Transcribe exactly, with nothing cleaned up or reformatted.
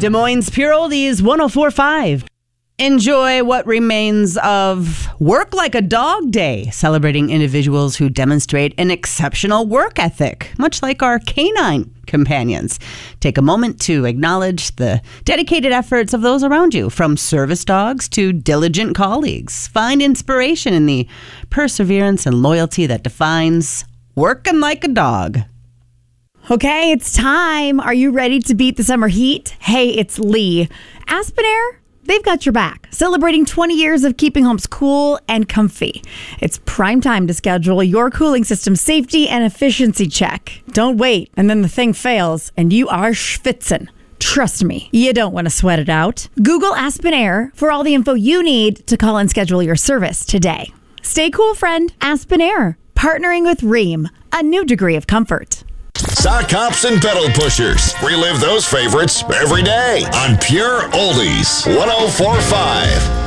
Des Moines Pure Oldies one oh four point five. Enjoy what remains of Work Like a Dog Day, celebrating individuals who demonstrate an exceptional work ethic, much like our canine companions. Take a moment to acknowledge the dedicated efforts of those around you, from service dogs to diligent colleagues. Find inspiration in the perseverance and loyalty that defines working like a dog. Okay, it's time. Are you ready to beat the summer heat? Hey, it's Lee. Aspen Air, they've got your back, celebrating twenty years of keeping homes cool and comfy. It's prime time to schedule your cooling system safety and efficiency check. Don't wait, and then the thing fails, and you are schwitzen. Trust me, you don't want to sweat it out. Google Aspen Air for all the info you need to call and schedule your service today. Stay cool, friend. Aspen Air, partnering with Rheem, a new degree of comfort. Sock hops and pedal pushers. Relive those favorites every day on Pure Oldies one oh four point five.